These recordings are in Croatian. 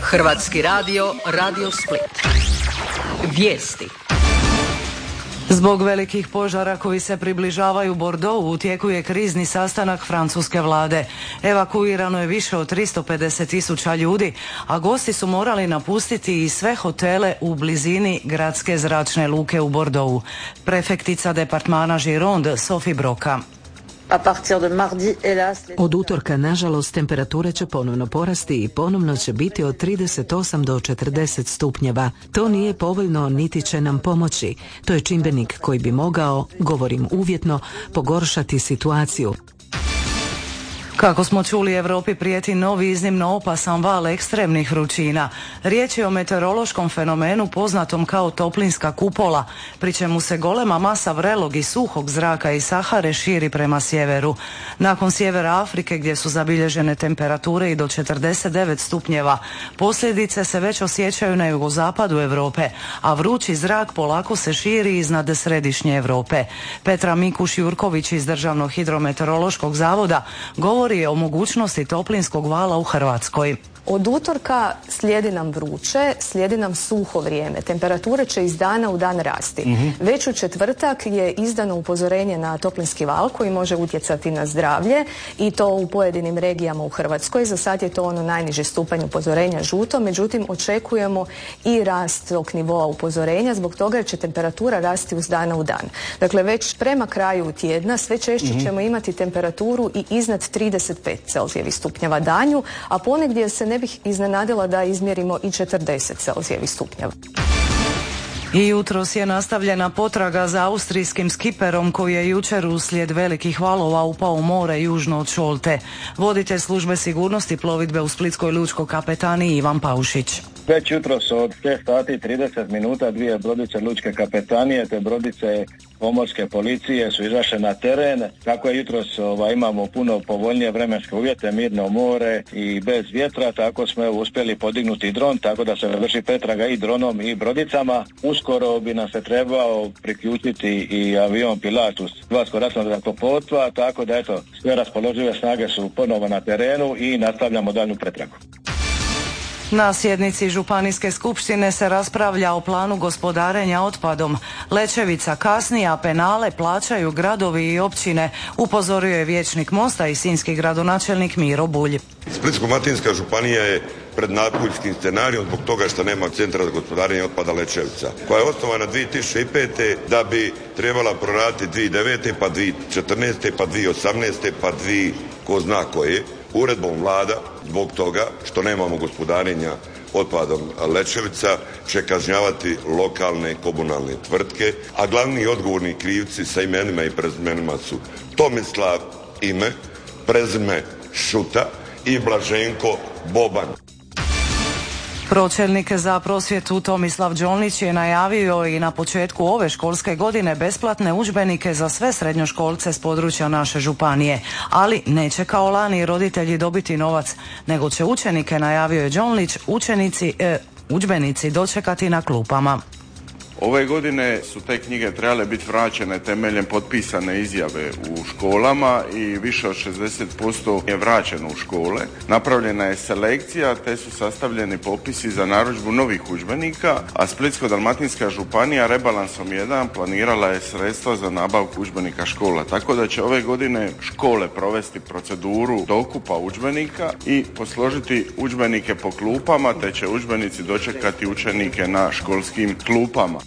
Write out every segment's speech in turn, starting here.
Hrvatski radio, Radio Split. Vijesti. Zbog velikih požara koji se približavaju Bordeauxu, u tijeku je krizni sastanak francuske vlade. Evakuirano je više od 350.000 ljudi, a gosti su morali napustiti i sve hotele u blizini gradske zračne luke u Bordeauxu. Prefektica departmana Gironde, Sophie Broca. Od utorka, nažalost, temperature će ponovno porasti i ponovno će biti od 38 do 40 stupnjeva. To nije povoljno, niti će nam pomoći. To je čimbenik koji bi mogao, govorim uvjetno, pogoršati situaciju. Kako smo čuli, Europi prijeti novi iznimno opasan val ekstremnih vrućina. Riječ je o meteorološkom fenomenu poznatom kao toplinska kupola, pri čemu se golema masa vrelog i suhog zraka iz Sahare širi prema sjeveru. Nakon sjevera Afrike, gdje su zabilježene temperature i do 49 stupnjeva, posljedice se već osjećaju na jugozapadu Europe, a vrući zrak polako se širi iznad središnje Europe. Petra Mikuš-Jurković iz Državnog hidrometeorološkog zavoda govori o mogućnosti toplinskog vala u Hrvatskoj. Od utorka slijedi nam vruće, slijedi nam suho vrijeme. Temperature će iz dana u dan rasti. Već u četvrtak je izdano upozorenje na toplinski val koji može utjecati na zdravlje i to u pojedinim regijama u Hrvatskoj. Za sad je to ono najniži stupanj upozorenja žuto, međutim očekujemo i rast tog nivoa upozorenja zbog toga jer će temperatura rasti iz dana u dan. Dakle, već prema kraju tjedna sve češće ćemo imati temperaturu i iznad 35 Celzijevih stupnjeva danju, a ponegdje se ne bih iznenadila da izmjerimo i 40 Celzijevih stupnjeva. I jutros je nastavljena potraga za austrijskim skiperom koji je jučer uslijed velikih valova upao u more južno od Šolte. Voditelj službe sigurnosti plovidbe u Splitskoj lučkoj kapetaniji Ivan Paušić. Već jutros od 6 sati i 30 minuta dvije brodice lučke kapetanije te brodice pomorske policije su izašle na teren. Kako je jutros imamo puno povoljnije vremenske uvjete, mirno more i bez vjetra, tako smo uspjeli podignuti dron, tako da se vrši pretraga i dronom i brodicama. Uskoro bi nam se trebao priključiti i avion Pilatus Hrvatskog ratnog zrakoplovstva, tako da eto, sve raspoložive snage su ponovo na terenu i nastavljamo daljnju pretragu. Na sjednici Županijske skupštine se raspravlja o planu gospodarenja otpadom. Lečevica kasni, a penale plaćaju gradovi i općine, upozorio je vijećnik Mosta i sinjski gradonačelnik Miro Bulj. Splitsko-dalmatinska županija je pred napuljskim scenarijom zbog toga što nema centra za gospodarenje otpada Lečevica, koja je osnovana 2005. da bi trebala proraditi 2009. pa 2014. pa 2018. pa ko zna koje. Uredbom vlada, zbog toga što nemamo gospodarenja otpadom Lečevica, će kažnjavati lokalne komunalne tvrtke, a glavni odgovorni krivci sa imenima i prezimenima su Tomislav ime, prezime Šuta i Blaženko Boban. Pročelnik za prosvjetu Tomislav Đonlić je najavio i na početku ove školske godine besplatne udžbenike za sve srednjoškolce s područja naše županije, ali neće kao lani roditelji dobiti novac, nego će učenike, najavio je Đonlić, udžbenici dočekati na klupama. Ove godine su te knjige trebale biti vraćene temeljem potpisane izjave u školama i više od 60% je vraćeno u škole. Napravljena je selekcija te su sastavljeni popisi za narudžbu novih udžbenika, a Splitsko-dalmatinska županija rebalansom 1 planirala je sredstva za nabavku udžbenika škola. Tako da će ove godine škole provesti proceduru dokupa udžbenika i posložiti udžbenike po klupama, te će udžbenici dočekati učenike na školskim klupama.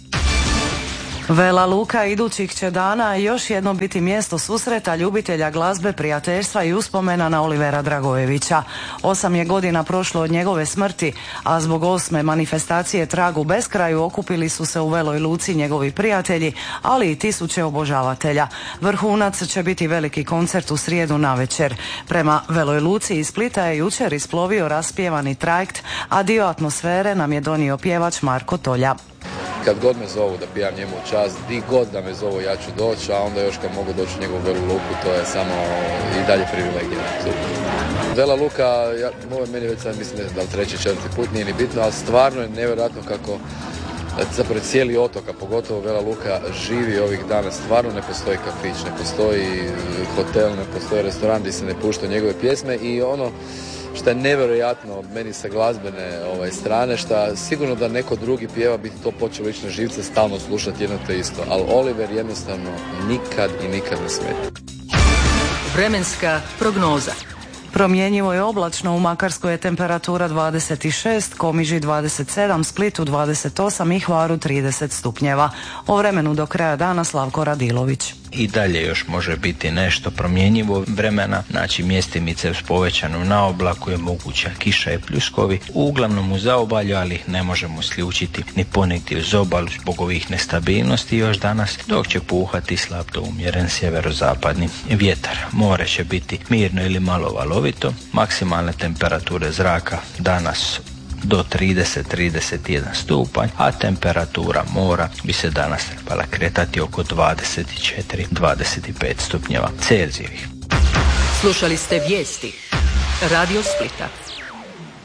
Vela Luka idućih će dana još jedno biti mjesto susreta ljubitelja glazbe, prijateljstva i uspomena na Olivera Dragojevića. 8 je godina prošlo od njegove smrti, a zbog 8. manifestacije Trag u beskraju okupili su se u Veloj Luci njegovi prijatelji, ali i tisuće obožavatelja. Vrhunac će biti veliki koncert u srijedu navečer. Prema Veloj Luci iz Splita je jučer isplovio raspjevani trajekt, a dio atmosfere nam je donio pjevač Marko Tolja. Kad god me zovu da pijam njemu čast, di god da me zovu ja ću doći, a onda još kad mogu doći u njegovu Velu Luku, to je samo i dalje privilegija. Vela Luka, meni već sad mislim da li 3. 4. put, nije ni bitno, ali stvarno je nevjerojatno kako zapravo cijeli otok, a pogotovo Vela Luka živi ovih dana. Stvarno ne postoji kafić, ne postoji hotel, ne postoji restoran gdje se ne puštaju njegove pjesme i što je nevjerojatno meni sa glazbene strane, što sigurno da neko drugi pjeva bi to počelo ići na živce, stalno slušati jedno te isto, ali Oliver jednostavno nikad i nikad ne smeta. Vremenska prognoza. Promjenjivo je oblačno, u Makarskoj je temperatura 26, Komiži 27, Splitu 28 i Hvaru 30 stupnjeva. O vremenu do kraja dana Slavko Radilović. I dalje još može biti nešto promjenjivo vremena, znači mjestimice s povećanom na oblaku je moguća kiša i pljuskovi, uglavnom u zaobalju, ali ih ne možemo isključiti ni ponegdje uz obalu zbog ovih nestabilnosti još danas, dok će puhati slab do umjeren sjeverozapadni vjetar. More će biti mirno ili malo valovito, maksimalne temperature zraka danas do 30-31 stupanj, a temperatura mora bi se danas trebala kretati oko 24-25 stupnjeva Celzijevih. Slušali ste vijesti Radio Splita.